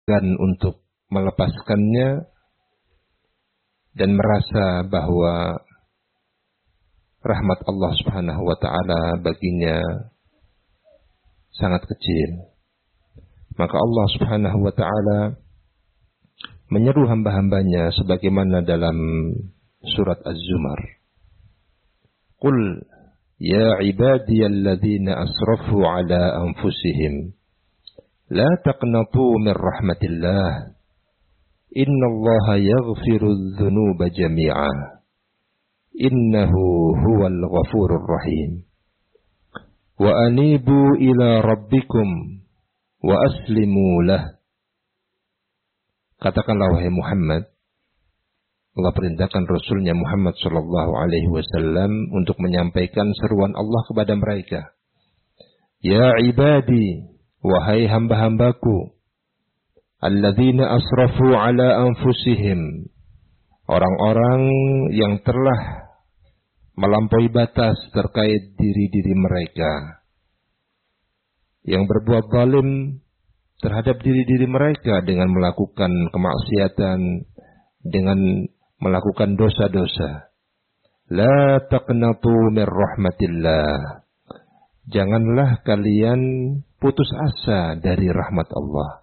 untuk melepaskannya dan merasa bahwa rahmat Allah Subhanahu wa taala baginya sangat kecil. Maka Allah Subhanahu wa taala menyeru hamba-hambanya sebagaimana dalam surat Az-Zumar. Qul ya ibadiyalladzina asrafu ala anfusihim la taqnatu min rahmatillah innallaha yaghfirudz dzunuba jami'a innahu huwal ghafurur rahim wa anibu ila rabbikum wa aslimu lah. Katakanlah wahai Muhammad, Allah perintahkan Rasulnya Muhammad sallallahu alaihi wasallam untuk menyampaikan seruan Allah kepada mereka. Ya ibadi, wahai hamba-hambaku, alladzina asrafu ala anfusihim, orang-orang yang telah melampaui batas terkait diri-diri mereka, yang berbuat zalim terhadap diri-diri mereka dengan melakukan kemaksiatan, dengan melakukan dosa-dosa. La taqnatu min rahmatillah. Janganlah kalian putus asa dari rahmat Allah.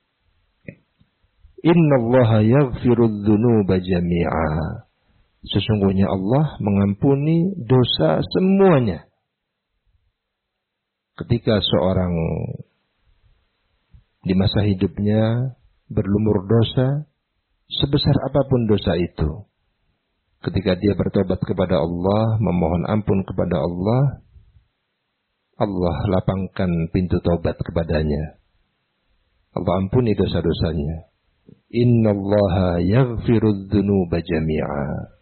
Innallaha yaghfirudz dzunuba jami'a. Sesungguhnya Allah mengampuni dosa semuanya. Ketika seorang di masa hidupnya berlumur dosa, sebesar apapun dosa itu, ketika dia bertobat kepada Allah, memohon ampun kepada Allah, Allah lapangkan pintu taubat kepadanya. Allah ampuni dosa-dosanya. Innallaha yaghfirudz dzunuba jami'a.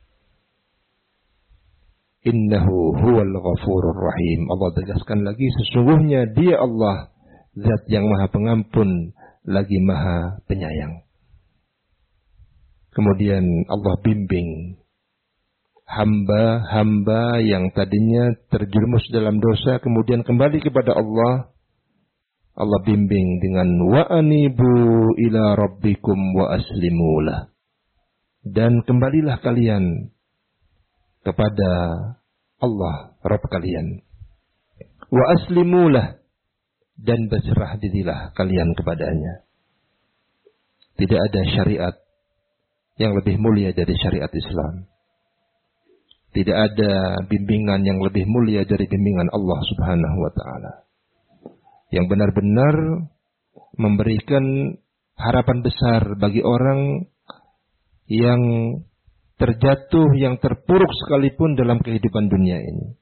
Innahu huwal ghafurur rahim. Allah tegaskan lagi, sesungguhnya Dia Allah, Zat yang Maha Pengampun lagi Maha Penyayang. Kemudian Allah bimbing hamba-hamba yang tadinya terjerumus dalam dosa kemudian kembali kepada Allah. Allah bimbing dengan wa anibu ila rabbikum wa aslimulah. Dan kembalilah kalian kepada Allah Rabb kalian. Wa aslimulah. Dan berserah dirilah kalian kepadanya. Tidak ada syariat yang lebih mulia dari syariat Islam. Tidak ada bimbingan yang lebih mulia dari bimbingan Allah Subhanahu wa taala. Yang benar-benar memberikan harapan besar bagi orang yang terjatuh, yang terpuruk sekalipun dalam kehidupan dunia ini.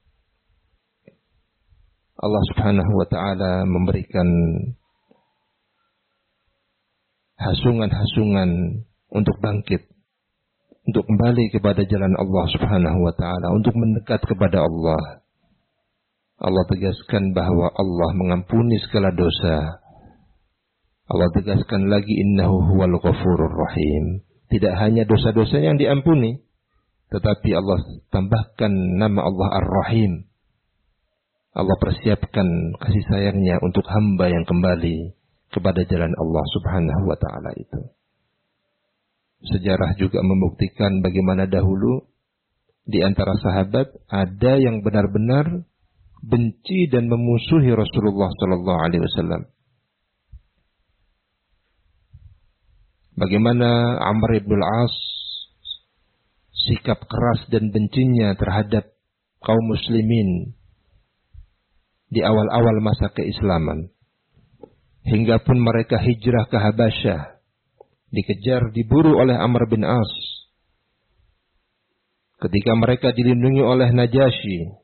Allah Subhanahu wa taala memberikan hasungan-hasungan untuk bangkit, untuk kembali kepada jalan Allah Subhanahu wa taala, untuk mendekat kepada Allah. Allah tegaskan bahwa Allah mengampuni segala dosa. Allah tegaskan lagi innahu huwal ghafurur rahim. Tidak hanya dosa-dosa yang diampuni, tetapi Allah tambahkan nama Allah Ar-Rahim. Allah persiapkan kasih sayangnya untuk hamba yang kembali kepada jalan Allah Subhanahu wa taala itu. Sejarah juga membuktikan bagaimana dahulu di antara sahabat ada yang benar-benar benci dan memusuhi Rasulullah sallallahu alaihi wasallam. Bagaimana Amr ibn al-As sikap keras dan bencinya terhadap kaum muslimin di awal-awal masa keislaman. Hingga pun mereka hijrah ke Habasyah. Dikejar, diburu oleh Amr bin As. Ketika mereka dilindungi oleh Najasyi.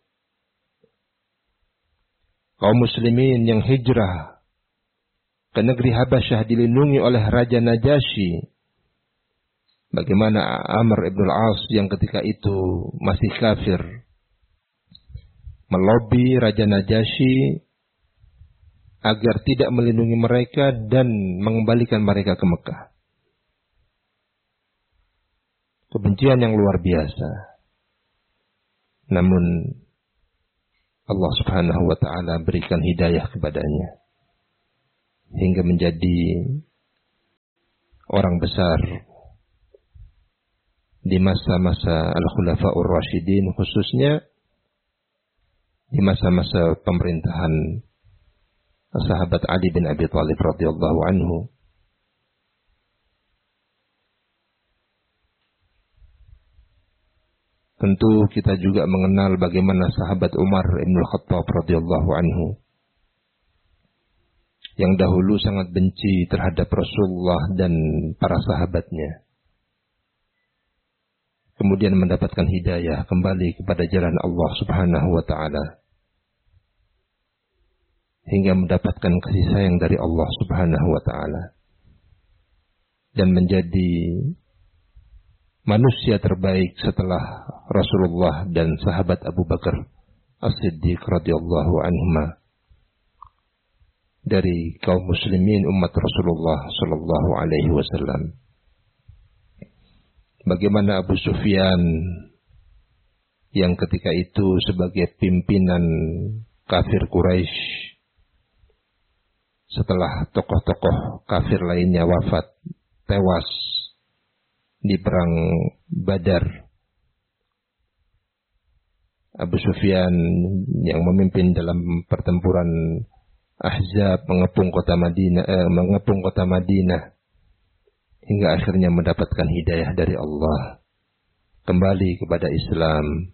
Kaum muslimin yang hijrah ke negeri Habasyah dilindungi oleh Raja Najasyi. Bagaimana Amr ibn al-As yang ketika itu masih kafir melobi Raja Najasyi agar tidak melindungi mereka dan mengembalikan mereka ke Mekah. Kebencian yang luar biasa. Namun Allah Subhanahu wa taala berikan hidayah kepadanya hingga menjadi orang besar di masa-masa Al-Khulafa'ur Rasyidin, khususnya di masa-masa pemerintahan sahabat Ali bin Abi Thalib radhiyallahu anhu. Tentu kita juga mengenal bagaimana sahabat Umar bin Khattab radhiyallahu anhu yang dahulu sangat benci terhadap Rasulullah dan para sahabatnya. Kemudian mendapatkan hidayah kembali kepada jalan Allah Subhanahu wa taala, hingga mendapatkan kasih sayang dari Allah Subhanahu wa taala dan menjadi manusia terbaik setelah Rasulullah dan sahabat Abu Bakar As-Siddiq radhiyallahu anhuma dari kaum muslimin umat Rasulullah sallallahu alaihi wasallam. Bagaimana Abu Sufyan yang ketika itu sebagai pimpinan kafir Quraisy, setelah tokoh-tokoh kafir lainnya wafat, tewas di perang Badar, Abu Sufyan yang memimpin dalam pertempuran Ahzab mengepung kota Madinah hingga akhirnya mendapatkan hidayah dari Allah, kembali kepada Islam,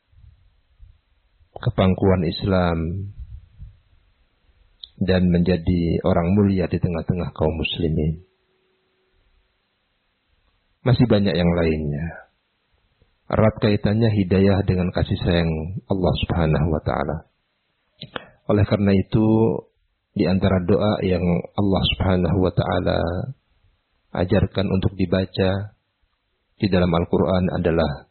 kepangkuan Islam, dan menjadi orang mulia di tengah-tengah kaum muslimin. Masih banyak yang lainnya. Erat kaitannya hidayah dengan kasih sayang Allah Subhanahu wa taala. Oleh karena itu, di antara doa yang Allah Subhanahu wa taala ajarkan untuk dibaca di dalam Al-Qur'an adalah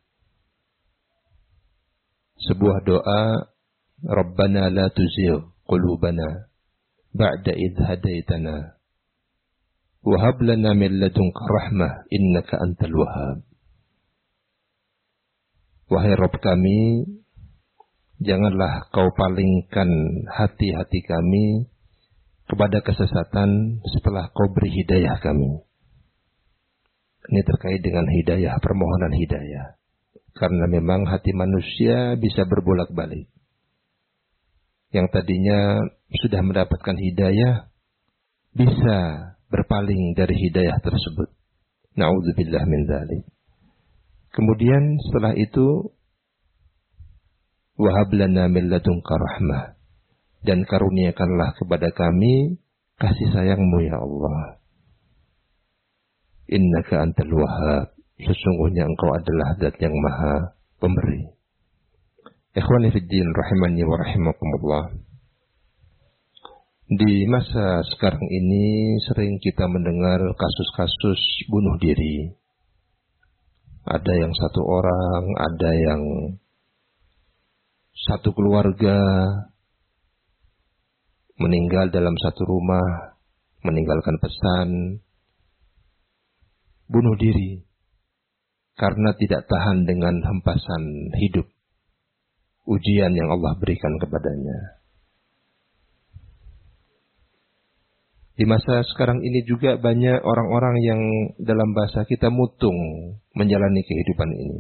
sebuah doa, Rabbana la tuzigh qulubana ba'da idh hadaitana wa hab lana min ladunka rahmah innaka antal wahhab. Wahai Rabb kami, janganlah kau palingkan hati-hati kami kepada kesesatan setelah kau beri hidayah kami. Ini terkait dengan hidayah, permohonan hidayah. Karena memang hati manusia bisa berbolak-balik. Yang tadinya sudah mendapatkan hidayah, bisa berpaling dari hidayah tersebut. Na'udzubillah min dzalik. Kemudian setelah itu, wahab lana min ladunka rahmah, dan karuniakanlah kepada kami kasih sayang-Mu ya Allah. Innaka antal wahhab, sesungguhnya Engkau adalah Zat yang Maha Pemberi. Ikhwani fid din rahimani wa rahimakumullah. Di masa sekarang ini sering kita mendengar kasus-kasus bunuh diri. Ada yang satu orang, ada yang satu keluarga meninggal dalam satu rumah, meninggalkan pesan, bunuh diri karena tidak tahan dengan hempasan hidup, ujian yang Allah berikan kepadanya. Di masa sekarang ini juga banyak orang-orang yang dalam bahasa kita mutung menjalani kehidupan ini.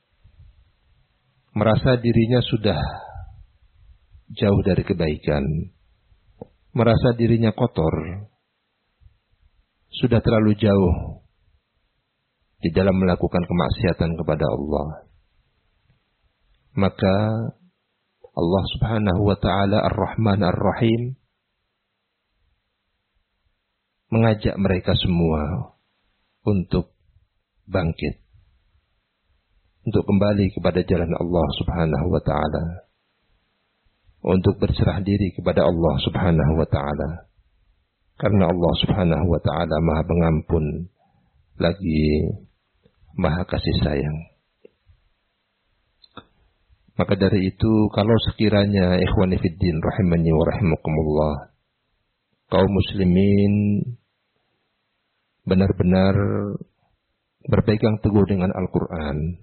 Merasa dirinya sudah jauh dari kebaikan. Merasa dirinya kotor. Sudah terlalu jauh di dalam melakukan kemaksiatan kepada Allah. Maka Allah Subhanahu wa taala Ar-Rahman Ar-Rahim mengajak mereka semua untuk bangkit, untuk kembali kepada jalan Allah Subhanahu wa taala, untuk berserah diri kepada Allah Subhanahu wa taala. Karena Allah Subhanahu wa taala Maha Pengampun lagi Maha Kasih Sayang. Maka dari itu, kalau sekiranya ikhwani fiddin rahimani wa rahimakumullah, kaum muslimin benar-benar berpegang teguh dengan Al-Quran,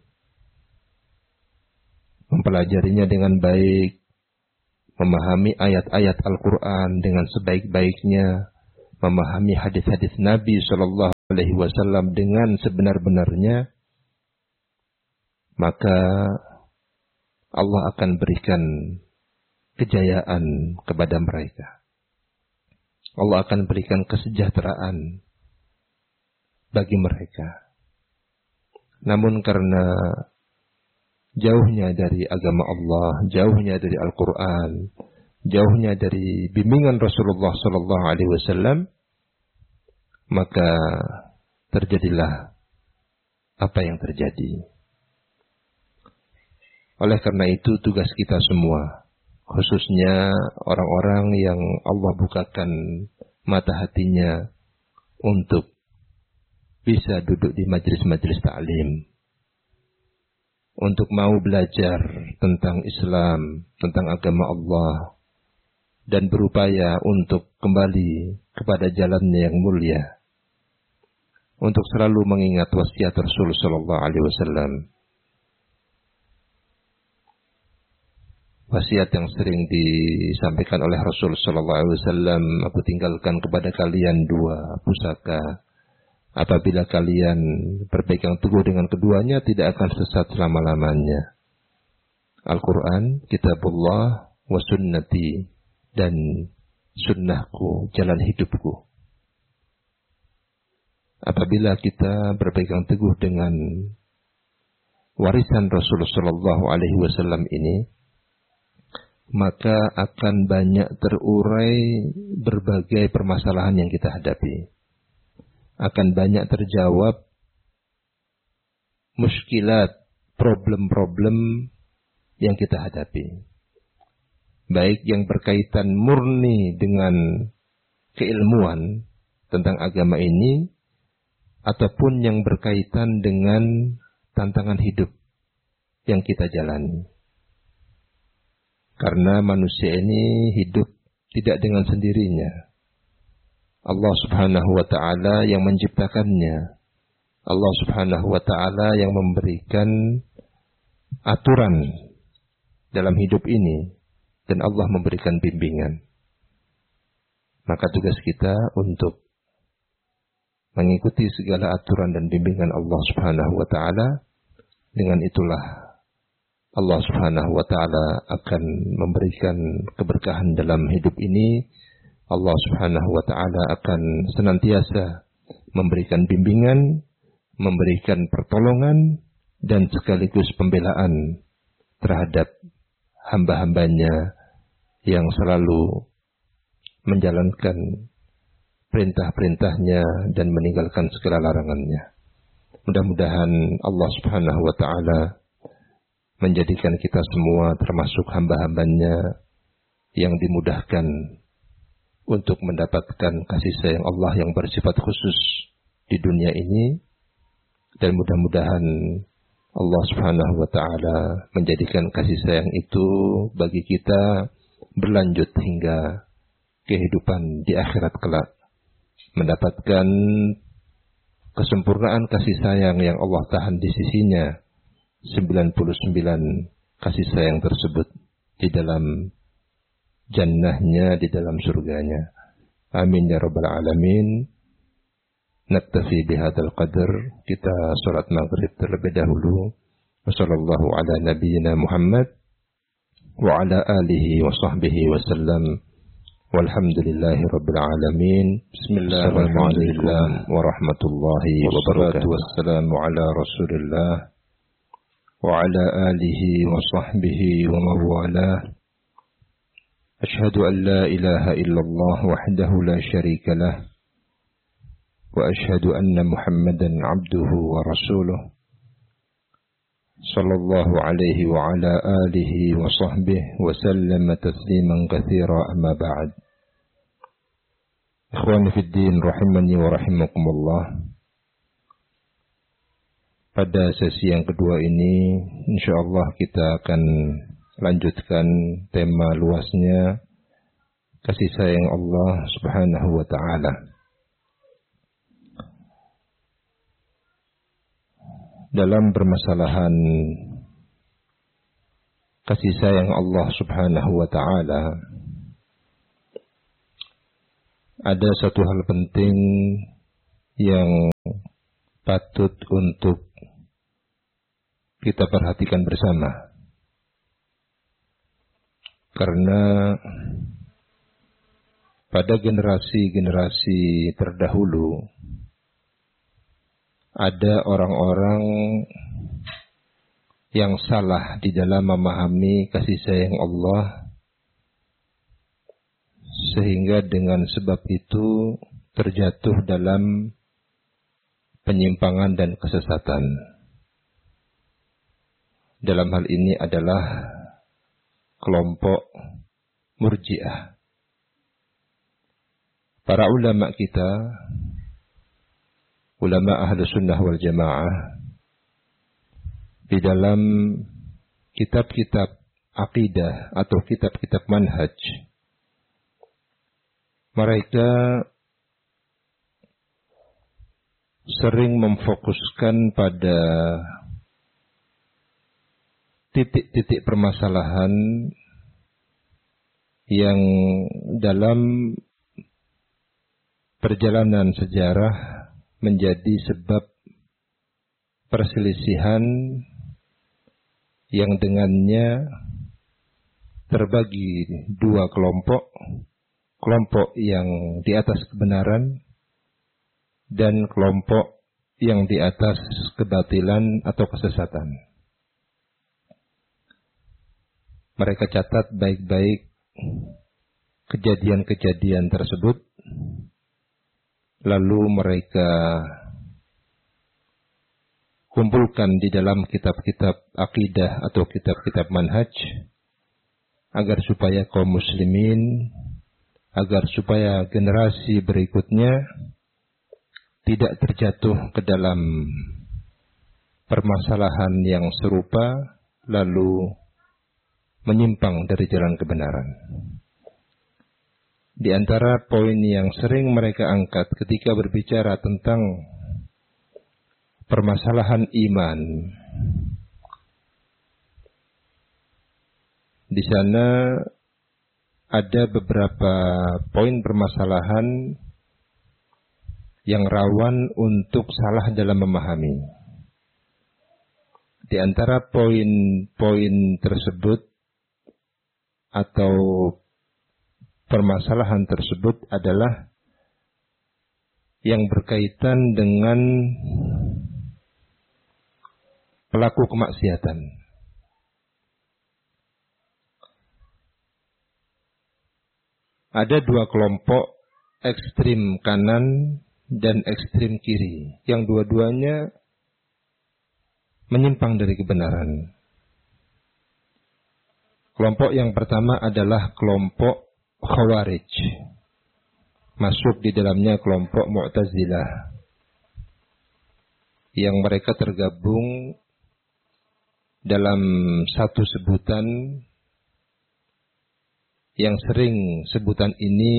mempelajarinya dengan baik, memahami ayat-ayat Al-Quran dengan sebaik-baiknya, memahami hadis-hadis Nabi SAW Alaihi Wasallam dengan sebenar-benarnya, maka Allah akan berikan kejayaan kepada mereka. Allah akan berikan kesejahteraan bagi mereka. Namun karena jauhnya dari agama Allah, jauhnya dari Al-Quran, jauhnya dari bimbingan Rasulullah Sallallahu Alaihi Wasallam, maka terjadilah apa yang terjadi. Oleh karena itu tugas kita semua, khususnya orang-orang yang Allah bukakan mata hatinya untuk bisa duduk di majelis-majelis ta'lim, untuk mau belajar tentang Islam, tentang agama Allah, dan berupaya untuk kembali kepada jalannya yang mulia, untuk selalu mengingat wasiat Rasul Sallallahu Alaihi Wasallam. Wasiat yang sering disampaikan oleh Rasul Sallallahu Alaihi Wasallam, aku tinggalkan kepada kalian dua pusaka. Apabila kalian berpegang teguh dengan keduanya, tidak akan sesat selama-lamanya. Al-Quran, kitabullah, wa sunnati, dan sunnahku, jalan hidupku. Apabila kita berpegang teguh dengan warisan Rasulullah Sallallahu Alaihi Wasallam ini, maka akan banyak terurai berbagai permasalahan yang kita hadapi. Akan banyak terjawab muskilat, problem-problem yang kita hadapi. Baik yang berkaitan murni dengan keilmuan tentang agama ini, ataupun yang berkaitan dengan tantangan hidup yang kita jalani. Karena manusia ini hidup tidak dengan sendirinya. Allah Subhanahu wa Ta'ala yang menciptakannya. Allah Subhanahu wa Ta'ala yang memberikan aturan dalam hidup ini, dan Allah memberikan bimbingan. Maka tugas kita untuk mengikuti segala aturan dan bimbingan Allah Subhanahu wa Ta'ala. Dengan itulah Allah Subhanahu wa Ta'ala akan memberikan keberkahan dalam hidup ini. Allah Subhanahu wa Ta'ala akan senantiasa memberikan bimbingan, memberikan pertolongan, dan sekaligus pembelaan terhadap hamba-hambanya yang selalu menjalankan perintah-perintahnya dan meninggalkan segala larangannya. Mudah-mudahan Allah Subhanahu wa Ta'ala menjadikan kita semua termasuk hamba-hambanya yang dimudahkan untuk mendapatkan kasih sayang Allah yang bersifat khusus di dunia ini. Dan mudah-mudahan Allah Subhanahu wa Ta'ala menjadikan kasih sayang itu bagi kita berlanjut hingga kehidupan di akhirat kelak. Mendapatkan kesempurnaan kasih sayang yang Allah tahan di sisinya, 99 kasih sayang tersebut di dalam jannahnya, di dalam surganya. Amin ya rabbal alamin. Naktafi bihadzal qadar. Kita salat maghrib terlebih dahulu. Wassallallahu ala nabiyyina Muhammad wa ala alihi wa sahbihi wa sallam. Walhamdulillahi rabbil alamin. Bismillahirrahmanirrahim. Warahmatullahi wabarakatuh. Wassalamu ala Rasulillah wa ala alihi wa sahbihi wa mawalah. أشهد أن لا إله إلا الله وحده لا شريك له وأشهد أن محمدا عبده ورسوله صلى الله عليه وعلى آله وصحبه وسلم تسليما كثيرا أما بعد. إخواني في الدين rahimani wa rahimakumullah. Pada sesi yang kedua ini insyaallah kita akan lanjutkan tema luasnya kasih sayang Allah Subhanahu wa Ta'ala. Dalam permasalahan kasih sayang Allah Subhanahu wa Ta'ala, ada satu hal penting yang patut untuk kita perhatikan bersama. Karena pada generasi-generasi terdahulu ada orang-orang yang salah di dalam memahami kasih sayang Allah, sehingga dengan sebab itu terjatuh dalam penyimpangan dan kesesatan. Dalam hal ini adalah kelompok Murji'ah. Para ulama kita, ulama Ahlus Sunnah wal Jamaah, di dalam kitab-kitab akidah atau kitab-kitab manhaj, mereka sering memfokuskan pada titik-titik permasalahan yang dalam perjalanan sejarah menjadi sebab perselisihan yang dengannya terbagi dua kelompok, kelompok yang di atas kebenaran dan kelompok yang di atas kebatilan atau kesesatan. Mereka catat baik-baik kejadian-kejadian tersebut, lalu mereka kumpulkan di dalam kitab-kitab akidah atau kitab-kitab manhaj, agar supaya kaum muslimin, agar supaya generasi berikutnya tidak terjatuh ke dalam permasalahan yang serupa, lalu menyimpang dari jalan kebenaran. Di antara poin yang sering mereka angkat ketika berbicara tentang permasalahan iman, di sana ada beberapa poin permasalahan yang rawan untuk salah dalam memahami. Di antara poin-poin tersebut atau permasalahan tersebut adalah yang berkaitan dengan pelaku kemaksiatan. Ada dua kelompok, ekstrim kanan dan ekstrim kiri, yang dua-duanya menyimpang dari kebenaran. Kelompok yang pertama adalah kelompok Khawarij, masuk di dalamnya kelompok Mu'tazilah, yang mereka tergabung dalam satu sebutan yang sering sebutan ini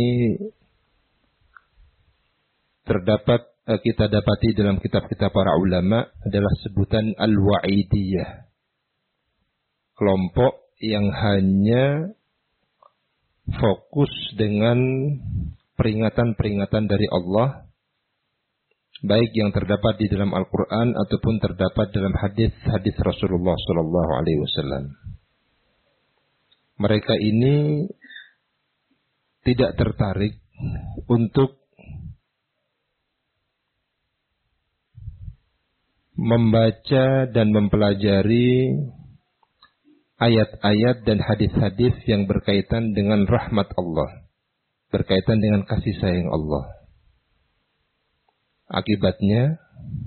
kita dapati dalam kitab-kitab para ulama, adalah sebutan Al-Wa'idiyah. Kelompok yang hanya fokus dengan peringatan-peringatan dari Allah, baik yang terdapat di dalam Al-Quran ataupun terdapat dalam hadis-hadis Rasulullah SAW. Mereka ini tidak tertarik untuk membaca dan mempelajari ayat-ayat dan hadis-hadis yang berkaitan dengan rahmat Allah, berkaitan dengan kasih sayang Allah. Akibatnya,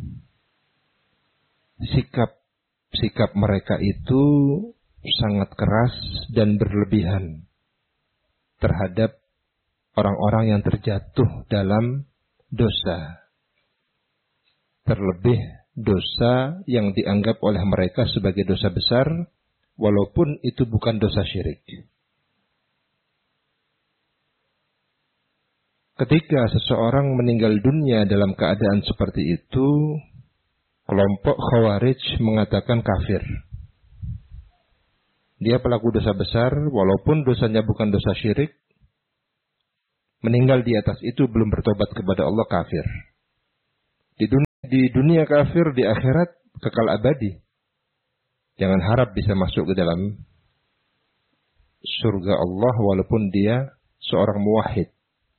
sikap mereka itu sangat keras dan berlebihan terhadap orang-orang yang terjatuh dalam dosa. Terlebih dosa yang dianggap oleh mereka sebagai dosa besar, walaupun itu bukan dosa syirik. Ketika seseorang meninggal dunia dalam keadaan seperti itu, kelompok Khawarij mengatakan kafir. Dia pelaku dosa besar, walaupun dosanya bukan dosa syirik, meninggal di atas itu belum bertobat kepada Allah, kafir. Di dunia Di dunia kafir, di akhirat kekal abadi. Jangan harap bisa masuk ke dalam surga Allah walaupun dia seorang muwahhid.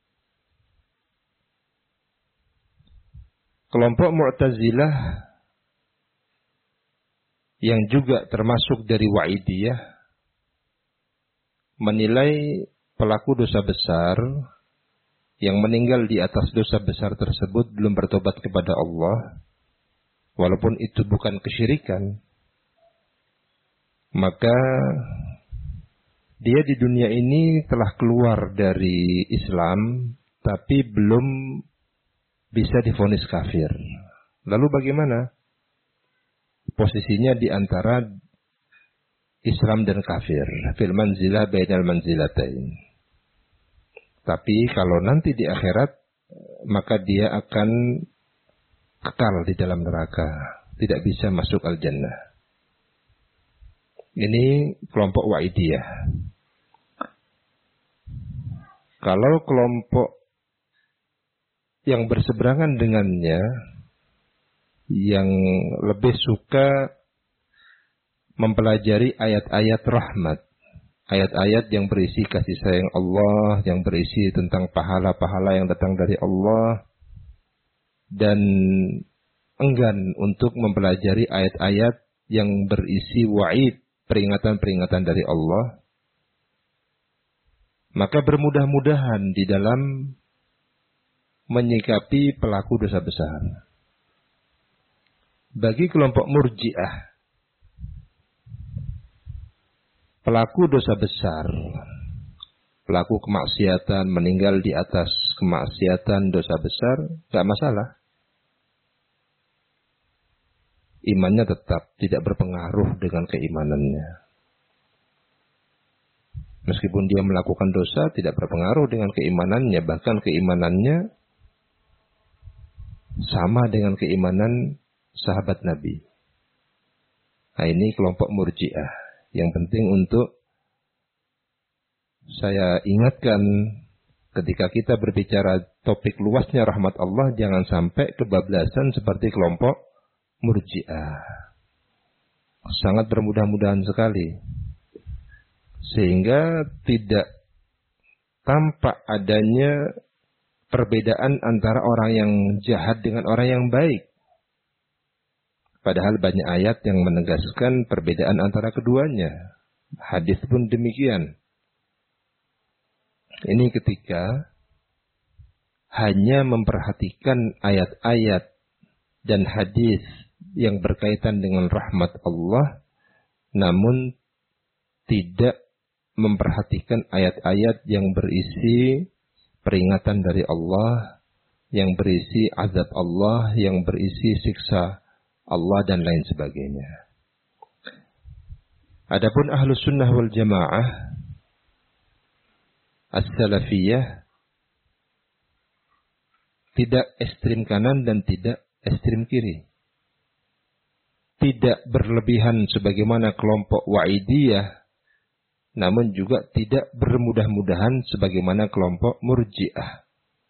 Kelompok Mu'tazilah yang juga termasuk dari Wa'idiyah menilai pelaku dosa besar yang meninggal di atas dosa besar tersebut belum bertobat kepada Allah, walaupun itu bukan kesyirikan, maka dia di dunia ini telah keluar dari Islam, tapi belum bisa divonis kafir. Lalu bagaimana? Posisinya di antara Islam dan kafir. Fil manzilah bainal manzilatain. Tapi kalau nanti di akhirat, maka dia akan kekal di dalam neraka. Tidak bisa masuk al-jannah. Ini kelompok Wa'idiyah. Kalau kelompok yang berseberangan dengannya, yang lebih suka mempelajari ayat-ayat rahmat, ayat-ayat yang berisi kasih sayang Allah, yang berisi tentang pahala-pahala yang datang dari Allah, dan enggan untuk mempelajari ayat-ayat yang berisi wa'id, peringatan-peringatan dari Allah, maka bermudah-mudahan di dalam menyikapi pelaku dosa besar. Bagi kelompok Murji'ah, pelaku dosa besar, pelaku kemaksiatan meninggal di atas kemaksiatan dosa besar, tidak masalah. Imannya tetap tidak berpengaruh dengan keimanannya. Meskipun dia melakukan dosa, tidak berpengaruh dengan keimanannya. Bahkan keimanannya sama dengan keimanan sahabat Nabi. Nah, ini kelompok Murji'ah. Yang penting untuk saya ingatkan ketika kita berbicara topik luasnya rahmat Allah, jangan sampai kebablasan seperti kelompok Murji'ah. Sangat bermudah-mudahan sekali. Sehingga tidak tampak adanya perbedaan antara orang yang jahat dengan orang yang baik. Padahal banyak ayat yang menegaskan perbedaan antara keduanya. Hadis pun demikian. Ini ketika hanya memperhatikan ayat-ayat dan hadis yang berkaitan dengan rahmat Allah, namun tidak memperhatikan ayat-ayat yang berisi peringatan dari Allah, yang berisi azab Allah, yang berisi siksa Allah, dan lain sebagainya. Adapun Ahlus Sunnah wal Jamaah As-Salafiyah tidak ekstrim kanan dan tidak ekstrim kiri. Tidak berlebihan sebagaimana kelompok Wa'idiyah, namun juga tidak bermudah-mudahan sebagaimana kelompok Murji'ah.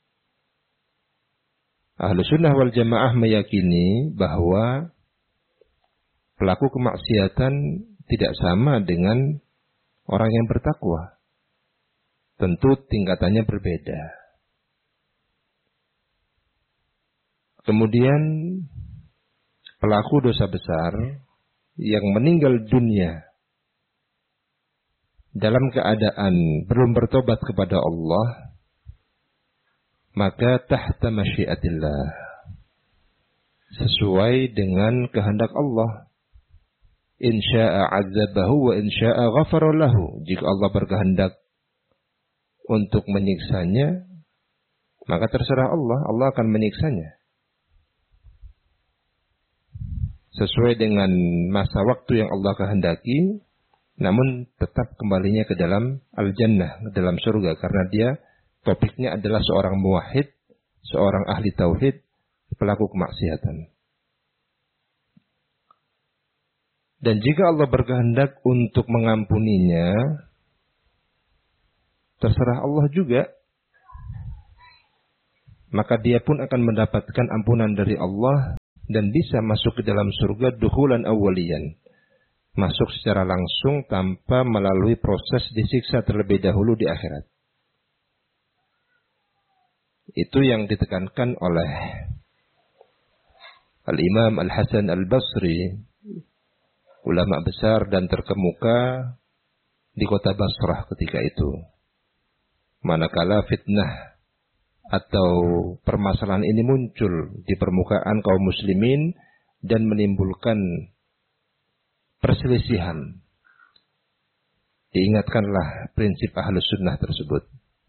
Ahlus Sunnah wal Jamaah meyakini bahwa pelaku kemaksiatan tidak sama dengan orang yang bertakwa. Tentu tingkatannya berbeda. Kemudian pelaku dosa besar yang meninggal dunia dalam keadaan belum bertobat kepada Allah, maka tahta masyiatillah, sesuai dengan kehendak Allah. In syaa 'adzabahu wa in syaa ghafara lahu. Jika Allah berkehendak untuk menyiksanya, maka terserah Allah, Allah akan menyiksanya sesuai dengan masa waktu yang Allah kehendaki, namun tetap kembalinya ke dalam al-jannah, ke dalam surga, karena dia topiknya adalah seorang muwahhid, seorang ahli tauhid, pelaku kemaksiatan. Dan jika Allah berkehendak untuk mengampuninya, terserah Allah juga, maka dia pun akan mendapatkan ampunan dari Allah dan bisa masuk ke dalam surga dukhulan awwaliyan. Masuk secara langsung tanpa melalui proses disiksa terlebih dahulu di akhirat. Itu yang ditekankan oleh Al-Imam Al-Hasan Al-Basri, ulama besar dan terkemuka di kota Basrah ketika itu. Manakala fitnah atau permasalahan ini muncul di permukaan kaum muslimin dan menimbulkan perselisihan, diingatkanlah prinsip Ahlus Sunnah tersebut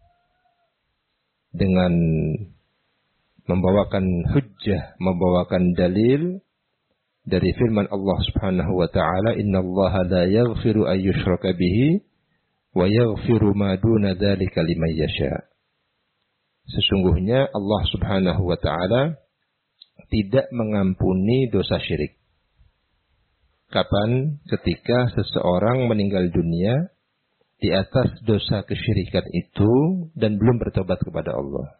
dengan membawakan hujjah, membawakan dalil dari firman Allah Subhanahu wa taala, "Innallaha la yaghfiru an yushraka bihi wa yaghfiru ma duna dzalika liman yasha." Sesungguhnya Allah Subhanahu wa taala tidak mengampuni dosa syirik. Kapan? Ketika seseorang meninggal dunia di atas dosa kesyirikan itu dan belum bertobat kepada Allah.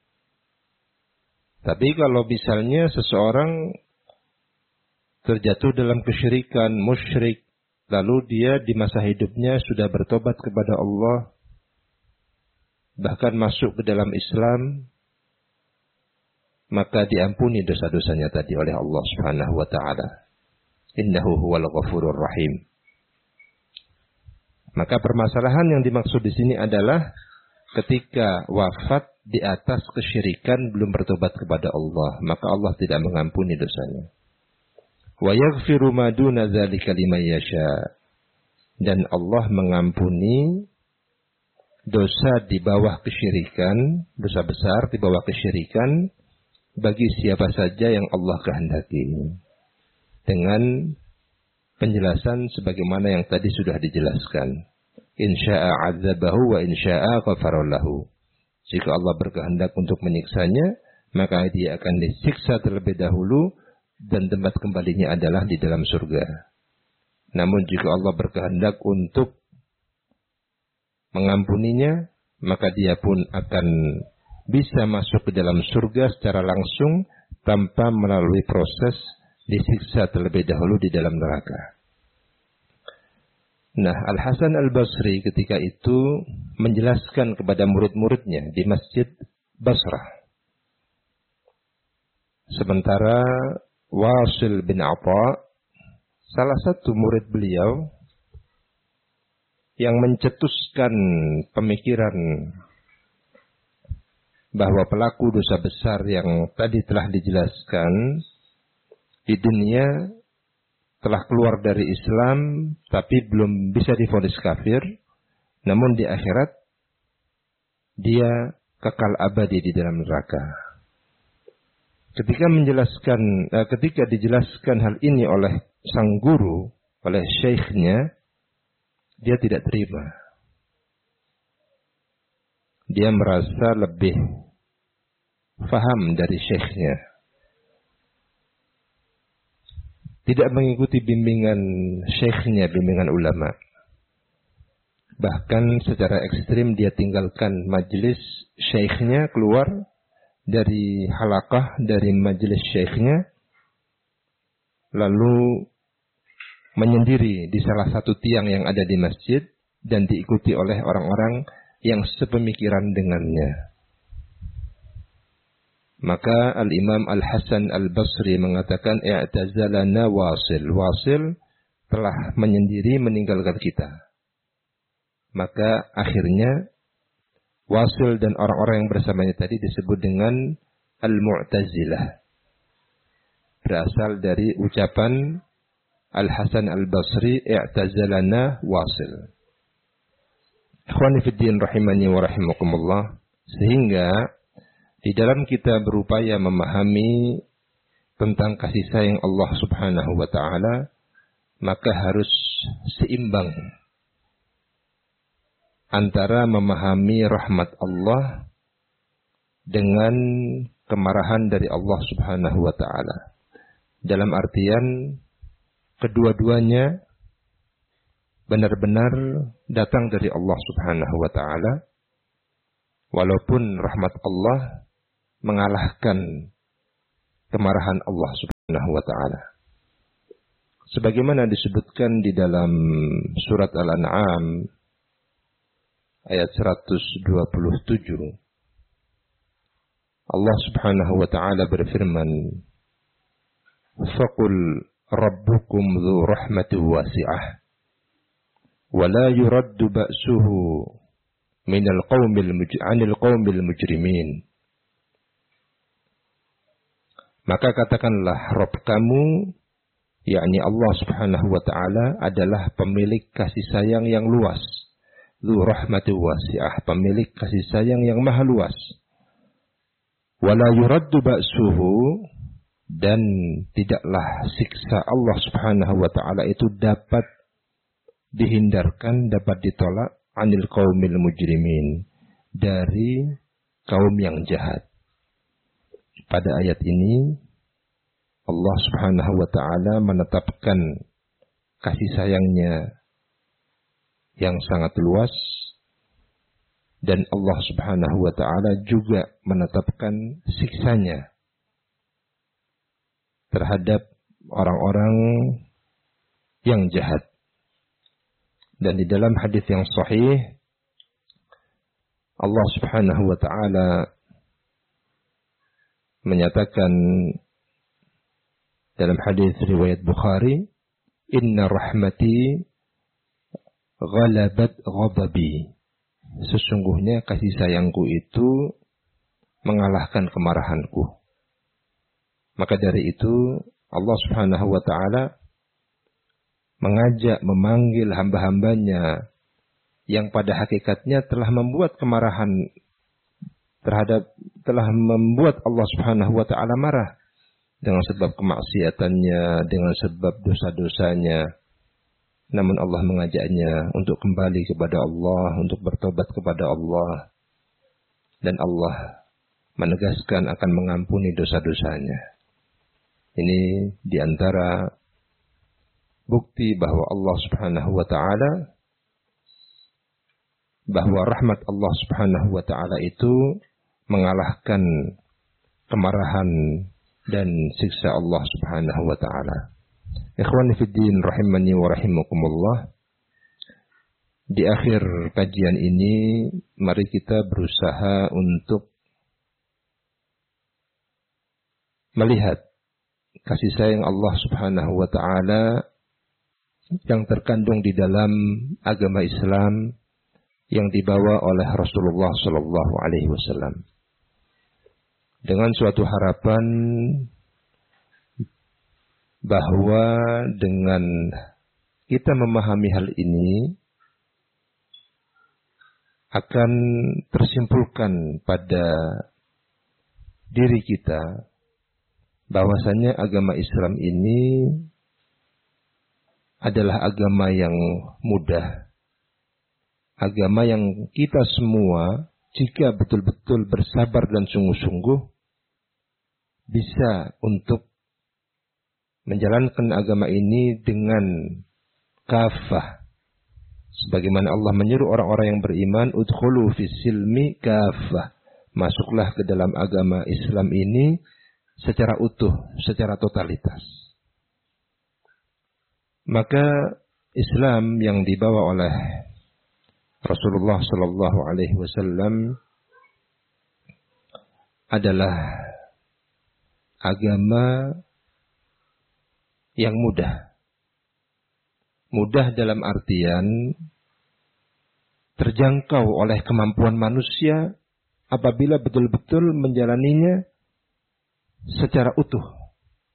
Tapi kalau misalnya seseorang terjatuh dalam kesyirikan, musyrik, lalu dia di masa hidupnya sudah bertobat kepada Allah, bahkan masuk ke dalam Islam, maka diampuni dosa-dosanya tadi oleh Allah Subhanahu wa taala. Innahu huwal ghafurur rahim. Maka permasalahan yang dimaksud di sini adalah ketika wafat di atas kesyirikan belum bertobat kepada Allah, maka Allah tidak mengampuni dosanya. Wa yaghfiru ma duna dzalika liman yasha. Dan Allah mengampuni dosa di bawah kesyirikan, dosa besar di bawah kesyirikan bagi siapa saja yang Allah kehendaki. Dengan penjelasan sebagaimana yang tadi sudah dijelaskan. Insya'a adzabahu wa insya'a ghafara lahu. Jika Allah berkehendak untuk menyiksanya, maka dia akan disiksa terlebih dahulu dan tempat kembalinya adalah di dalam surga. Namun jika Allah berkehendak untuk mengampuninya, maka dia pun akan bisa masuk ke dalam surga secara langsung tanpa melalui proses disiksa terlebih dahulu di dalam neraka. Nah, Al-Hasan Al-Basri ketika itu menjelaskan kepada murid-muridnya di Masjid Basrah. Sementara Wasil bin Atha, salah satu murid beliau yang mencetuskan pemikiran bahwa pelaku dosa besar yang tadi telah dijelaskan di dunia telah keluar dari Islam tapi belum bisa divonis kafir, namun di akhirat dia kekal abadi di dalam neraka. Ketika dijelaskan hal ini oleh sang guru, oleh syekhnya, dia tidak terima. Dia merasa lebih faham dari syekhnya. Tidak mengikuti bimbingan syekhnya, bimbingan ulama. Bahkan secara ekstrim dia tinggalkan majelis syekhnya, keluar dari halaqah, dari majelis syekhnya, lalu menyendiri di salah satu tiang yang ada di masjid dan diikuti oleh orang-orang yang sepemikiran dengannya. Maka Al-Imam Al-Hasan Al-Basri mengatakan, i'tazalana Wasil. Wasil telah menyendiri, meninggalkan kita. Maka akhirnya Wasil dan orang-orang yang bersamanya tadi disebut dengan Al-Mu'tazilah. Berasal dari ucapan Al-Hasan Al-Basri, i'tazalana Wasil. Ikhwani fiddin rahimani wa rahimakumullah. Sehingga di dalam kita berupaya memahami tentang kasih sayang Allah Subhanahu wa taala, maka harus seimbang antara memahami rahmat Allah dengan kemarahan dari Allah Subhanahu wa taala. Dalam artian kedua-duanya benar-benar datang dari Allah Subhanahu wa taala, walaupun rahmat Allah mengalahkan kemarahan Allah Subhanahu Subhanahu wa ta'ala. Sebagaimana disebutkan di dalam surat Al-An'am ayat 127. Allah Subhanahu wa ta'ala berfirman, "Faqul rabbukum dzu rahmatin wasi'ah wa la yuraddu ba'suhu minal qaumil mujrimin." Maka katakanlah, Rabb kamu, yakni Allah Subhanahu wa ta'ala, adalah pemilik kasih sayang yang luas. Dzu rahmatin wasi'ah, pemilik kasih sayang yang maha luas. Wala yuraddu ba'suhu, dan tidaklah siksa Allah Subhanahu wa ta'ala itu dapat dihindarkan, dapat ditolak anil qaumil mujrimin, dari kaum yang jahat. Pada ayat ini Allah Subhanahu wa ta'ala menetapkan kasih sayangnya yang sangat luas, dan Allah Subhanahu wa ta'ala juga menetapkan siksanya terhadap orang-orang yang jahat. Dan di dalam hadis yang sahih, Allah Subhanahu wa ta'ala menyatakan dalam hadis riwayat Bukhari, "Inna rahmati ghalabat ghadabi." Sesungguhnya kasih sayangku itu mengalahkan kemarahanku. Maka dari itu Allah Subhanahu wa ta'ala mengajak, memanggil hamba-hambanya yang pada hakikatnya telah membuat kemarahan telah membuat Allah Subhanahu wa ta'ala marah dengan sebab kemaksiatannya, dengan sebab dosa-dosanya. Namun Allah mengajaknya untuk kembali kepada Allah, untuk bertobat kepada Allah. Dan Allah menegaskan akan mengampuni dosa-dosanya. Ini diantara bukti bahwa Allah Subhanahu wa ta'ala, bahwa rahmat Allah Subhanahu wa ta'ala itu mengalahkan kemarahan dan siksa Allah Subhanahu wa ta'ala. Ikhwani fid din rahimani wa rahimakumullah. Di akhir kajian ini mari kita berusaha untuk melihat kasih sayang Allah Subhanahu wa ta'ala yang terkandung di dalam agama Islam yang dibawa oleh Rasulullah sallallahu alaihi wasallam. Dengan suatu harapan bahwa dengan kita memahami hal ini akan tersimpulkan pada diri kita bahwasanya agama Islam ini adalah agama yang mudah. Agama yang kita semua jika betul-betul bersabar dan sungguh-sungguh bisa untuk menjalankan agama ini dengan kafah. Sebagaimana Allah menyuruh orang-orang yang beriman, udkhulu fis silmi kafah. Masuklah ke dalam agama Islam ini secara utuh, secara totalitas. Maka Islam yang dibawa oleh Rasulullah sallallahu alaihi wasallam adalah agama yang mudah. Mudah dalam artian terjangkau oleh kemampuan manusia apabila betul-betul menjalaninya secara utuh.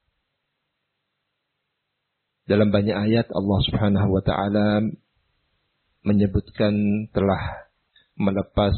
Dalam banyak ayat Allah Subhanahu wa ta'ala menyebutkan telah melepas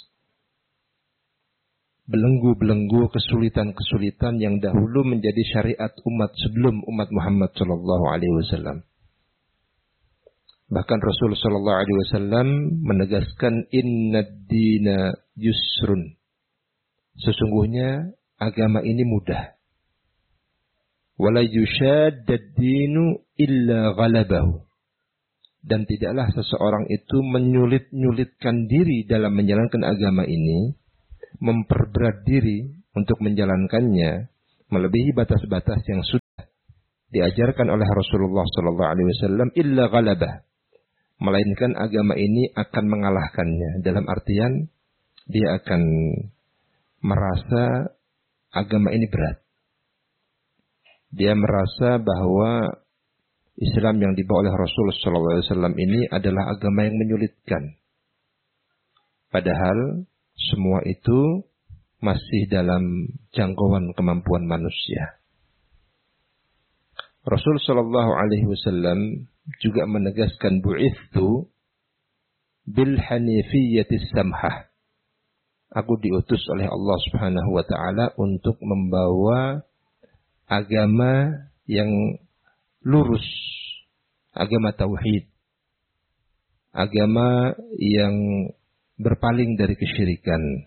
belenggu-belenggu kesulitan-kesulitan yang dahulu menjadi syariat umat sebelum umat Muhammad sallallahu alaihi wasallam. Bahkan Rasul sallallahu alaihi wasallam menegaskan innad dina yusrun. Sesungguhnya agama ini mudah. Wala yushaddad dinu illa ghalabahu. Dan tidaklah seseorang itu menyulit-nyulitkan diri dalam menjalankan agama ini, memperberat diri untuk menjalankannya, melebihi batas-batas yang sudah diajarkan oleh Rasulullah sallallahu alaihi wasallam illa ghalabah, melainkan agama ini akan mengalahkannya, dalam artian dia akan merasa agama ini berat. Dia merasa bahwa Islam yang dibawa oleh Rasulullah sallallahu alaihi wasallam ini adalah agama yang menyulitkan. Padahal semua itu masih dalam jangkauan kemampuan manusia. Rasul sallallahu alaihi wasallam juga menegaskan bu'ithu bil hanifiyyatis samhah. Aku diutus oleh Allah Subhanahu wa taala untuk membawa agama yang lurus, agama tauhid, agama yang berpaling dari kesyirikan,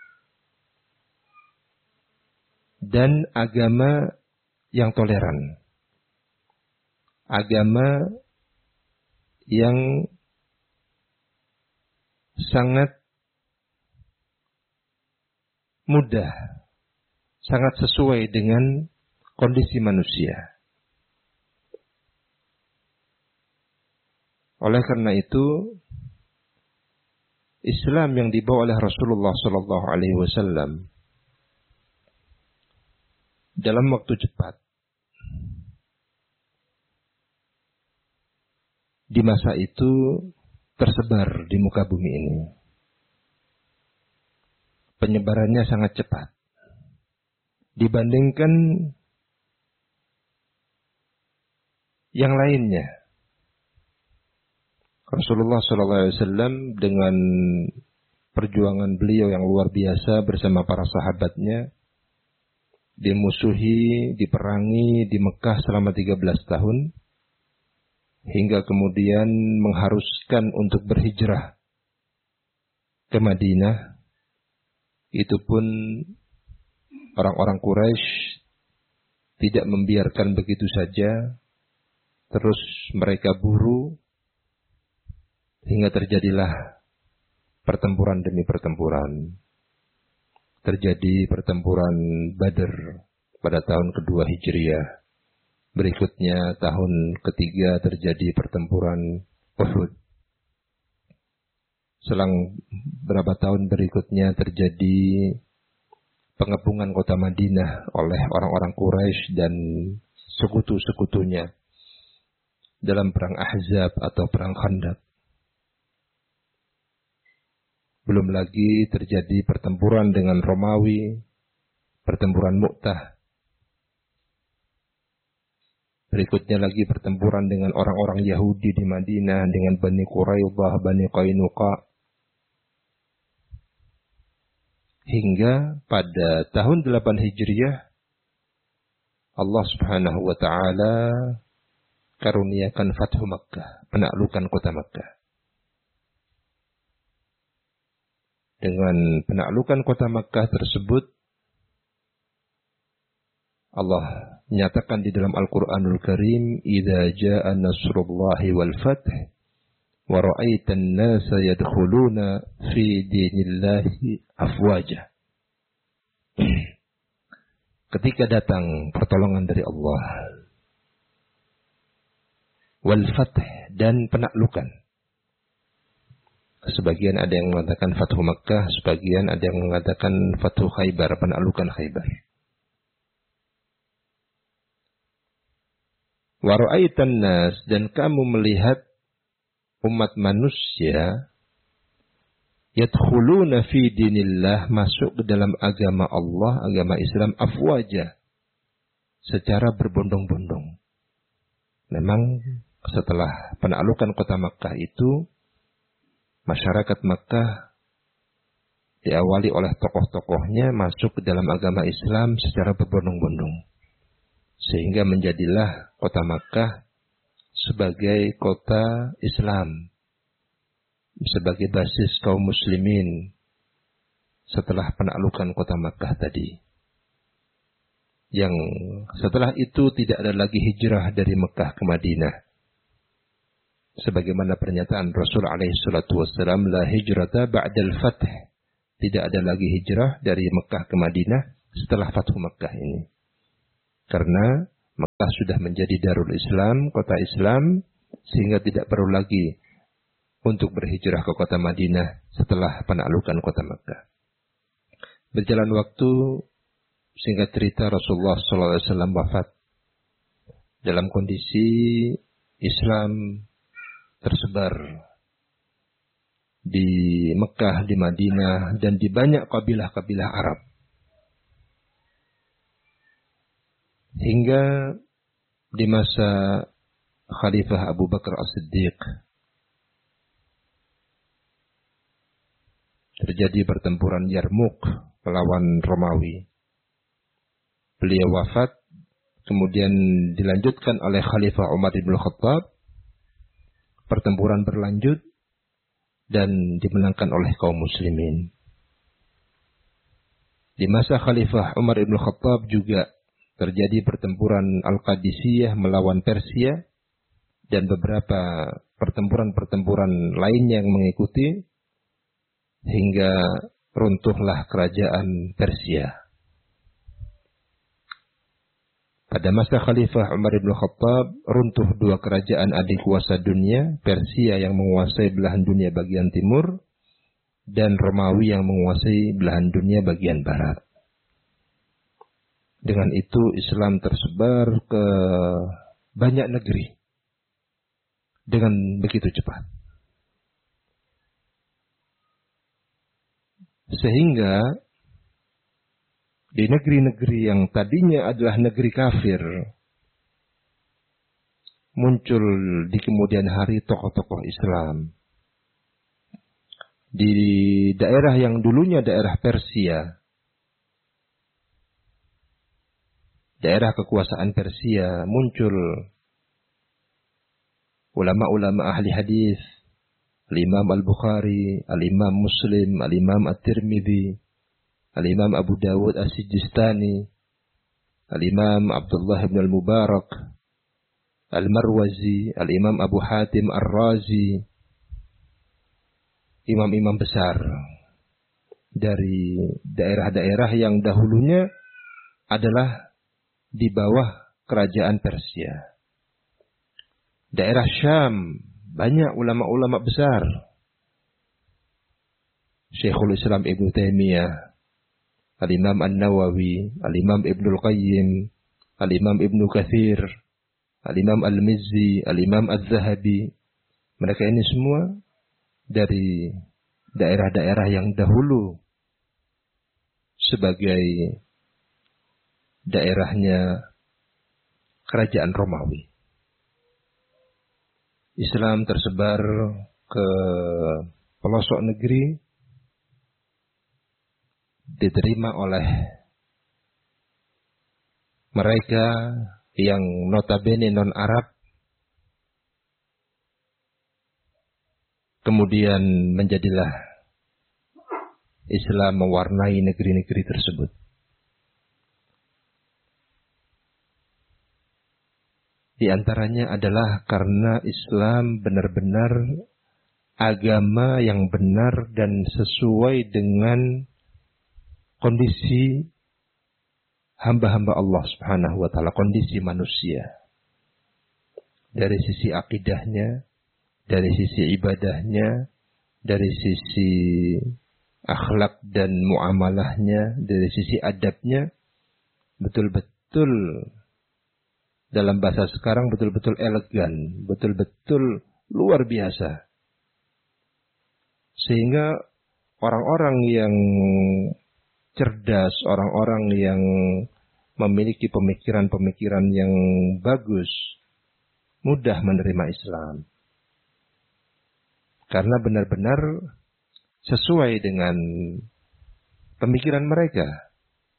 dan agama yang toleran, agama yang sangat mudah, sangat sesuai dengan kondisi manusia. Oleh karena itu, Islam yang dibawa oleh Rasulullah sallallahu alaihi wasallam dalam waktu cepat di masa itu tersebar di muka bumi ini. Penyebarannya sangat cepat dibandingkan yang lainnya. Rasulullah SAW dengan perjuangan beliau yang luar biasa bersama para sahabatnya, dimusuhi, diperangi di Mekah selama 13 tahun, hingga kemudian mengharuskan untuk berhijrah ke Madinah. Itu pun orang-orang Quraisy tidak membiarkan begitu saja, terus mereka buru, hingga terjadilah pertempuran demi pertempuran. Terjadi pertempuran Badr pada tahun kedua Hijriah. Berikutnya tahun ketiga terjadi pertempuran Uhud. Selang berapa tahun berikutnya terjadi pengepungan kota Madinah oleh orang-orang Quraisy dan sekutu-sekutunya dalam perang Ahzab atau perang Khandaq. Belum lagi terjadi pertempuran dengan Romawi, pertempuran Mu'tah. Berikutnya lagi pertempuran dengan orang-orang Yahudi di Madinah, dengan Bani Quraidah, Bani Qainuqa. Hingga pada tahun 8 Hijriah, Allah Subhanahu wa ta'ala karuniakan Fathu Makkah, penaklukan kota Makkah. Dengan penaklukan kota Makkah tersebut, Allah menyatakan di dalam Al-Quranul Karim, "Idza jaa nasrullahi wal fath, wa ra'aitan nasa yadkhuluna fi dinillahi afwaja." Ketika datang pertolongan dari Allah, wal fath, dan penaklukan. Sebagian ada yang mengatakan Fathu Makkah, sebagian ada yang mengatakan Fathu Khaybar, penaklukan Khaybar. Wa ra'aitan nas, dan kamu melihat umat manusia yadkhuluna fi dinillah, masuk ke dalam agama Allah, agama Islam, afwaja, secara berbondong-bondong. Memang setelah penaklukan kota Makkah itu, masyarakat Makkah diawali oleh tokoh-tokohnya masuk ke dalam agama Islam secara berbondong-bondong. Sehingga menjadilah kota Makkah sebagai kota Islam, sebagai basis kaum muslimin setelah penaklukan kota Makkah tadi. Yang setelah itu tidak ada lagi hijrah dari Makkah ke Madinah. Sebagaimana pernyataan Rasul alaihi salatu wassalam, la hijrata ba'dal fath. Tidak ada lagi hijrah dari Mekah ke Madinah setelah Fathu Mekah ini. Karena Mekah sudah menjadi Darul Islam, kota Islam, sehingga tidak perlu lagi untuk berhijrah ke kota Madinah setelah penaklukan kota Mekah. Berjalan waktu, singkat cerita Rasulullah SAW wafat dalam kondisi Islam tersebar di Mekah, di Madinah, dan di banyak kabilah-kabilah Arab. Hingga di masa Khalifah Abu Bakar As-Siddiq terjadi pertempuran Yarmuk melawan Romawi. Beliau wafat, kemudian dilanjutkan oleh Khalifah Umar bin Khattab. Pertempuran berlanjut dan dimenangkan oleh kaum muslimin. Di masa Khalifah Umar bin Khattab juga terjadi pertempuran Al-Qadisiyah melawan Persia dan beberapa pertempuran-pertempuran lainnya yang mengikuti hingga runtuhlah kerajaan Persia. Pada masa Khalifah Umar bin Khattab runtuh dua kerajaan adik kuasa dunia, Persia yang menguasai belahan dunia bagian timur dan Romawi yang menguasai belahan dunia bagian barat. Dengan itu Islam tersebar ke banyak negeri dengan begitu cepat. Sehingga di negeri-negeri yang tadinya adalah negeri kafir, muncul di kemudian hari tokoh-tokoh Islam. Di daerah yang dulunya daerah Persia, daerah kekuasaan Persia, muncul ulama-ulama ahli hadis, Al-Imam Al-Bukhari, Al-Imam Muslim, Al-Imam At-Tirmidzi, Al-Imam Abu Dawud As-Sijistani, Al-Imam Abdullah ibn Al-Mubarak, Al-Marwazi, Al-Imam Abu Hatim Ar-Razi, imam-imam besar dari daerah-daerah yang dahulunya adalah di bawah kerajaan Persia. Daerah Syam, banyak ulama-ulama besar. Syekhul Islam Ibn Taimiyah, Al-Imam An-Nawawi, Al-Imam Ibn Al-Qayyim, Al-Imam Ibn Kathir, Al-Imam Al-Mizzi, Al-Imam Al-Zahabi. Mereka ini semua dari daerah-daerah yang dahulu sebagai daerahnya kerajaan Romawi. Islam tersebar ke pelosok negeri, diterima oleh mereka yang notabene non-Arab, kemudian menjadilah Islam mewarnai negeri-negeri tersebut. Di antaranya adalah karena Islam benar-benar agama yang benar dan sesuai dengan kondisi hamba-hamba Allah Subhanahu wa taala, kondisi manusia. Dari sisi akidahnya, dari sisi ibadahnya, dari sisi akhlak dan muamalahnya, dari sisi adabnya, betul-betul dalam bahasa sekarang betul-betul elegan, betul-betul luar biasa. Sehingga orang-orang yang cerdas, orang-orang yang memiliki pemikiran-pemikiran yang bagus, mudah menerima Islam. Karena benar-benar sesuai dengan pemikiran mereka.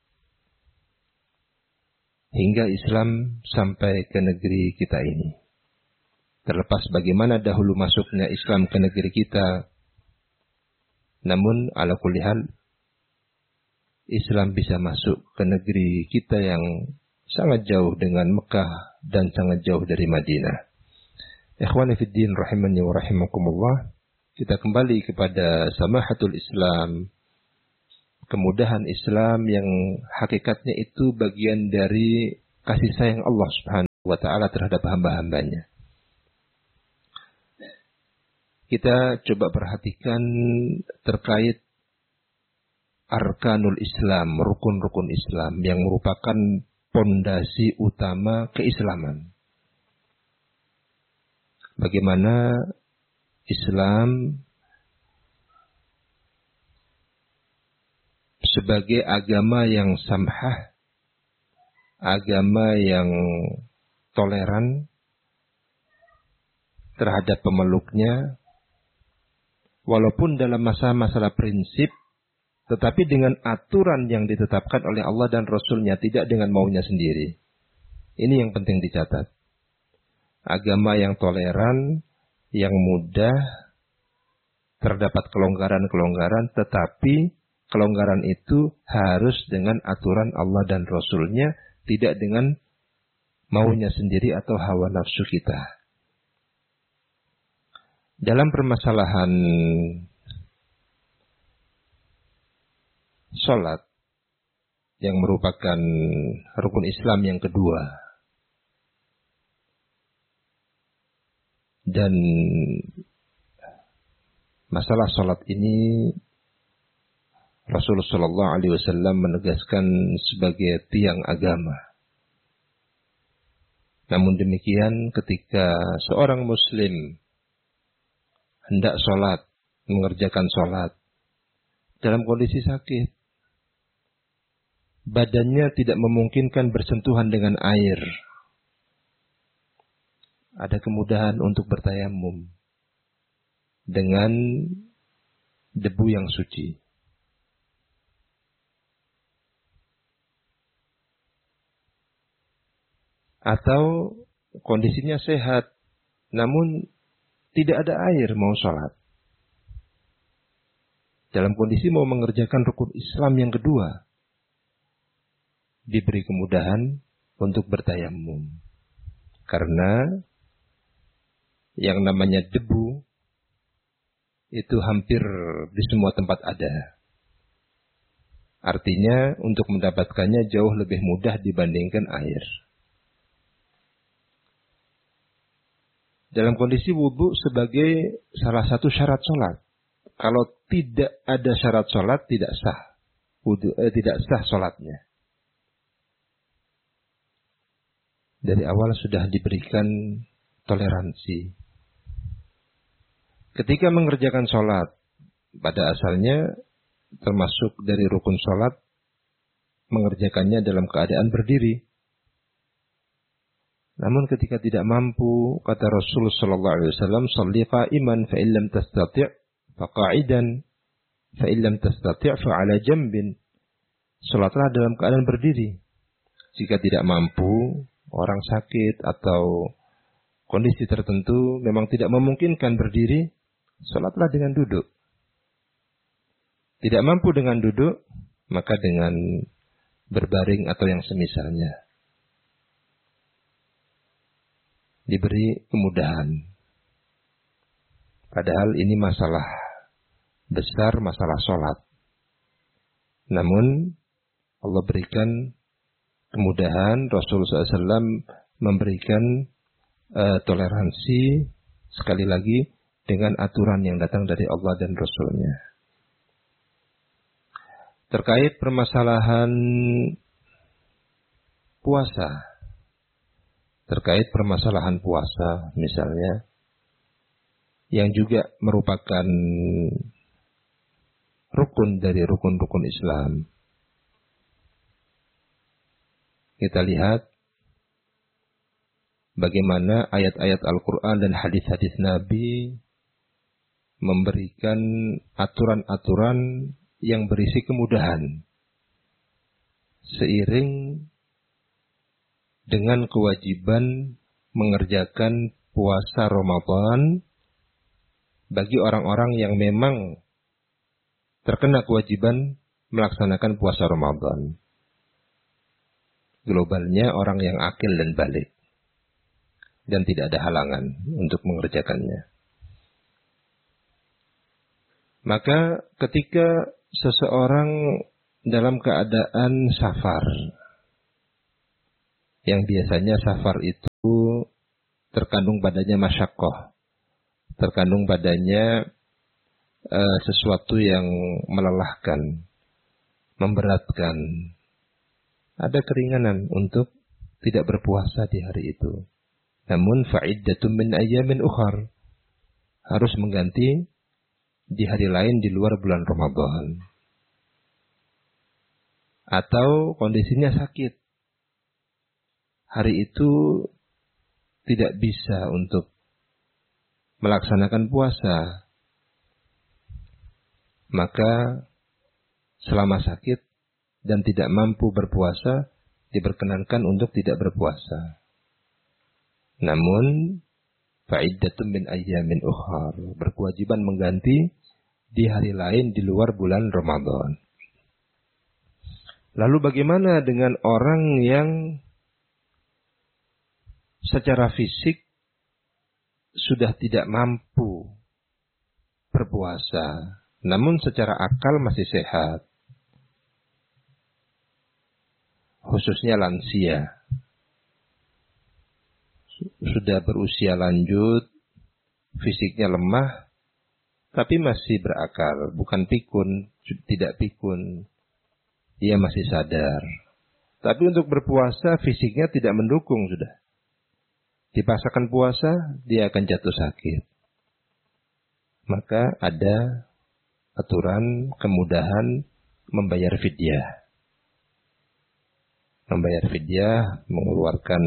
Hingga Islam sampai ke negeri kita ini. Terlepas bagaimana dahulu masuknya Islam ke negeri kita, namun ala kulli hal Islam bisa masuk ke negeri kita yang sangat jauh dengan Mekah dan sangat jauh dari Madinah. Ikhwani fid din rahimani wa rahimakumullah, kita kembali kepada samahatul Islam, kemudahan Islam yang hakikatnya itu bagian dari kasih sayang Allah Subhanahu wa taala terhadap hamba-hambanya. Kita coba perhatikan terkait arkanul Islam, rukun-rukun Islam yang merupakan pondasi utama keislaman. Bagaimana Islam sebagai agama yang samhah, agama yang toleran terhadap pemeluknya, walaupun dalam masalah prinsip, tetapi dengan aturan yang ditetapkan oleh Allah dan Rasul-Nya, tidak dengan maunya sendiri. Ini yang penting dicatat. Agama yang toleran, yang mudah, terdapat kelonggaran-kelonggaran, tetapi kelonggaran itu harus dengan aturan Allah dan Rasul-Nya, tidak dengan maunya sendiri atau hawa nafsu kita. Dalam permasalahan salat yang merupakan rukun Islam yang kedua, dan masalah salat ini Rasulullah Shallallahu Alaihi Wasallam menegaskan sebagai tiang agama. Namun demikian, ketika seorang Muslim hendak sholat, mengerjakan sholat dalam kondisi sakit, badannya tidak memungkinkan bersentuhan dengan air, ada kemudahan untuk bertayamum dengan debu yang suci. Atau kondisinya sehat, namun tidak ada air mau sholat. Dalam kondisi mau mengerjakan rukun Islam yang kedua, diberi kemudahan untuk bertayamum. Karena yang namanya debu itu hampir di semua tempat ada. Artinya untuk mendapatkannya jauh lebih mudah dibandingkan air. Dalam kondisi wudu sebagai salah satu syarat sholat. Kalau tidak ada syarat sholat, tidak sah. Tidak sah sholatnya. Dari awal sudah diberikan toleransi. Ketika mengerjakan sholat, pada asalnya termasuk dari rukun sholat, mengerjakannya dalam keadaan berdiri. Namun ketika tidak mampu, kata Rasulullah sallallahu alaihi wasallam, "Shalli qa'iman fa in lam tastati' fa qa'idan fa in lam tastati' fa 'ala jambin." Salatlah dalam keadaan berdiri. Jika tidak mampu, orang sakit atau kondisi tertentu memang tidak memungkinkan berdiri, salatlah dengan duduk. Tidak mampu dengan duduk, maka dengan berbaring atau yang semisalnya. Diberi kemudahan. Padahal ini masalah besar, masalah sholat. Namun Allah berikan kemudahan, Rasulullah SAW memberikan toleransi, sekali lagi dengan aturan yang datang dari Allah dan Rasul-Nya. Terkait permasalahan puasa, terkait permasalahan puasa misalnya, yang juga merupakan rukun dari rukun-rukun Islam. Kita lihat bagaimana ayat-ayat Al-Quran dan hadis-hadis Nabi memberikan aturan-aturan yang berisi kemudahan, seiring dengan kewajiban mengerjakan puasa Ramadan bagi orang-orang yang memang terkena kewajiban melaksanakan puasa Ramadan. Globalnya orang yang akil dan balik, dan tidak ada halangan untuk mengerjakannya. Maka ketika seseorang dalam keadaan safar, yang biasanya safar itu terkandung padanya masyaqqah, terkandung padanya sesuatu yang melelahkan, memberatkan. Ada keringanan untuk tidak berpuasa di hari itu. Namun fa'iddatun min ayyamin ukhar, harus mengganti di hari lain di luar bulan Ramadan. Atau kondisinya sakit, hari itu tidak bisa untuk melaksanakan puasa, maka selama sakit dan tidak mampu berpuasa, diperkenankan untuk tidak berpuasa. Namun fa'iddatun min ayyamin ukhar, berkewajiban mengganti di hari lain di luar bulan Ramadan. Lalu bagaimana dengan orang yang secara fisik sudah tidak mampu berpuasa, namun secara akal masih sehat? Khususnya lansia. Sudah berusia lanjut, fisiknya lemah, tapi masih berakal, bukan pikun, tidak pikun. Dia masih sadar. Tapi untuk berpuasa, fisiknya tidak mendukung sudah. Dipaksakan puasa, dia akan jatuh sakit. Maka ada aturan kemudahan membayar fidyah. Membayar fidyah, mengeluarkan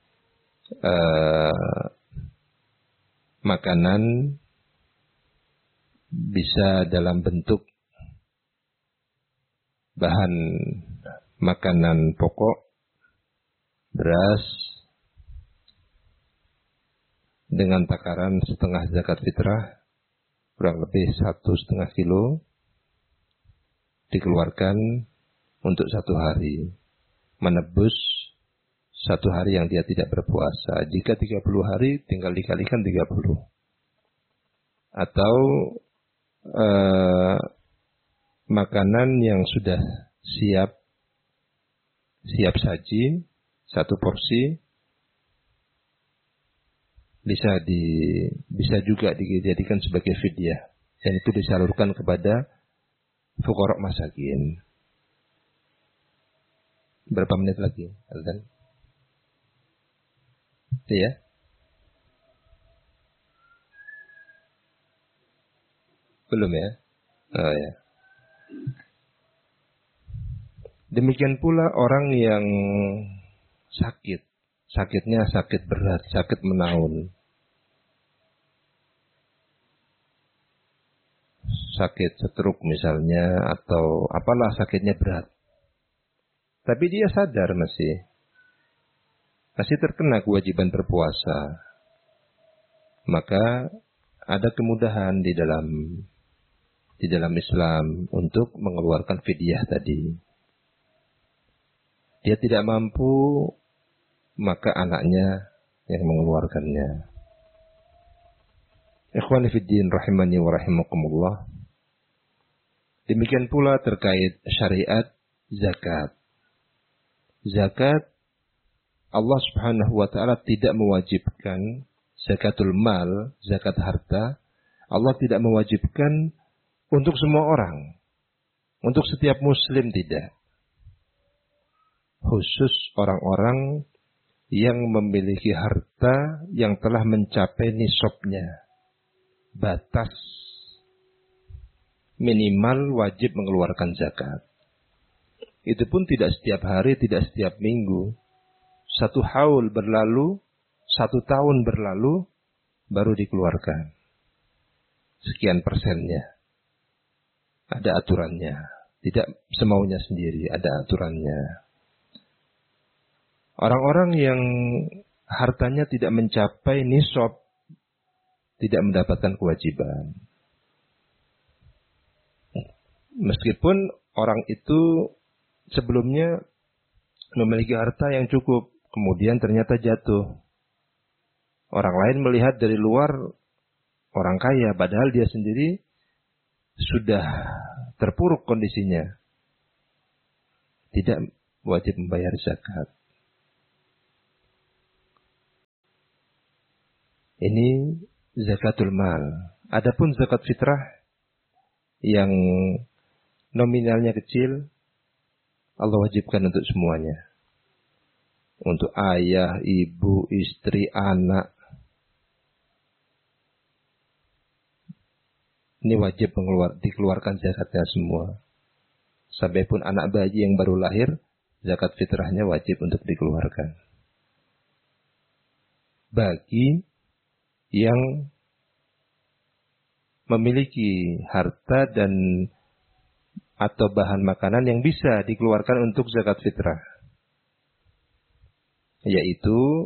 makanan, bisa dalam bentuk bahan makanan pokok, beras, dengan takaran setengah zakat fitrah, kurang lebih 1,5 kilo, dikeluarkan untuk 1 hari, menebus 1 hari yang dia tidak berpuasa. Jika 30 hari, tinggal dikalikan 30. Atau makanan yang sudah siap saji, 1 porsi, bisa juga dijadikan sebagai fidyah, dan itu disalurkan kepada fuqara masakin. Berapa menit lagi, Aldan? Iya. Belum ya? Oh ya. Demikian pula orang yang sakit. Sakitnya sakit berat, sakit menaun. Sakit stroke misalnya, atau apalah sakitnya berat. Tapi dia sadar masih terkena kewajiban berpuasa. Maka ada kemudahan di dalam Islam untuk mengeluarkan fidyah tadi. Dia tidak mampu, maka anaknya yang mengeluarkannya. Ikhwani fiddin rahimani wa rahimakumullah. Demikian pula terkait syariat zakat. Zakat, Allah Subhanahu wa ta'ala tidak mewajibkan zakatul mal, zakat harta. Allah tidak mewajibkan untuk semua orang. Untuk setiap muslim tidak. Khusus orang-orang yang memiliki harta yang telah mencapai nisabnya. Batas minimal wajib mengeluarkan zakat. Itu pun tidak setiap hari, tidak setiap minggu. 1 haul berlalu, 1 tahun berlalu, baru dikeluarkan. Sekian persennya. Ada aturannya. Tidak semaunya sendiri, ada aturannya. Orang-orang yang hartanya tidak mencapai nisab, tidak mendapatkan kewajiban. Meskipun orang itu sebelumnya memiliki harta yang cukup, kemudian ternyata jatuh. Orang lain melihat dari luar orang kaya, padahal dia sendiri sudah terpuruk kondisinya. Tidak wajib membayar zakat. Ini zakatul mal. Adapun zakat fitrah yang nominalnya kecil, Allah wajibkan untuk semuanya. Untuk ayah, ibu, istri, anak. Ini wajib dikeluarkan zakatnya semua. Sampai pun anak bayi yang baru lahir, zakat fitrahnya wajib untuk dikeluarkan. Bagi yang memiliki harta dan atau bahan makanan yang bisa dikeluarkan untuk zakat fitrah, yaitu